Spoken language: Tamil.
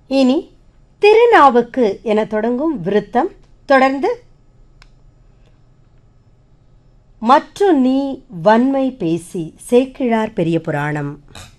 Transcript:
இனி திருநாவுக்கு என தொடங்கும் விருத்தம். தொடர்ந்து மற்று நீ வன்மை பேசி சேக்கிழார் பெரிய புராணம்.